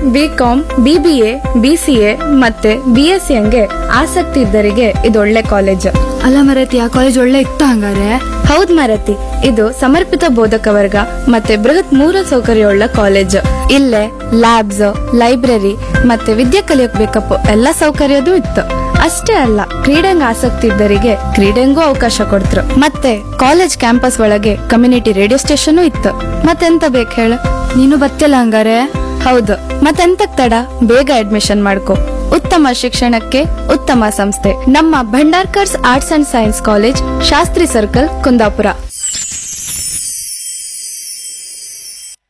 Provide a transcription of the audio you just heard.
BCom, BBA, BCA ಮತ್ತೆ BSc ಹಂಗೆ ಆಸಕ್ತಿ ಇದ್ದರಿಗೆ ಇದು ಒಳ್ಳೆ ಕಾಲೇಜ್. ಅಲ್ಲ ಮರತಿ, ಆ ಕಾಲೇಜ್ ಒಳ್ಳೆ ಇತ್ತು ಹಂಗಾರೆ? ಹೌದ್ ಮಾರತಿ, ಇದು ಸಮರ್ಪಿತ ಬೋಧಕ ವರ್ಗ ಮತ್ತೆ ಬೃಹತ್ ಮೂಲ ಸೌಕರ್ಯವುಳ್ಳ ಕಾಲೇಜ್. ಇಲ್ಲೇ ಲ್ಯಾಬ್ಸ್, ಲೈಬ್ರರಿ ಮತ್ತೆ ವಿದ್ಯೆ ಕಲಿಯಕ್ ಬೇಕಪ್ಪ ಎಲ್ಲ ಸೌಕರ್ಯದೂ ಇತ್ತು. ಅಷ್ಟೇ ಅಲ್ಲ, ಕ್ರೀಡೆಂಗ್ ಆಸಕ್ತಿ ಇದ್ದರಿಗೆ ಕ್ರೀಡೆಂಗೂ ಅವಕಾಶ ಕೊಡ್ತರು. ಮತ್ತೆ ಕಾಲೇಜ್ ಕ್ಯಾಂಪಸ್ ಒಳಗೆ ಕಮ್ಯುನಿಟಿ ರೇಡಿಯೋ ಸ್ಟೇಷನ್ ಇತ್ತು. ಮತ್ತೆಂತ ಬೇಕು ಹೇಳ? ನೀನು ಬತ್ತಿಲ್ಲ ಹಂಗಾರೆ? ಹೌದು, ಮತ್ತೆಂತಕ್ ತಡ, ಬೇಗ ಅಡ್ಮಿಷನ್ ಮಾಡ್ಕೊ. ಉತ್ತಮ ಶಿಕ್ಷಣಕ್ಕೆ ಉತ್ತಮ ಸಂಸ್ಥೆ ನಮ್ಮ Bhandarkar's arts and science college, Shastri circle, Kundapura.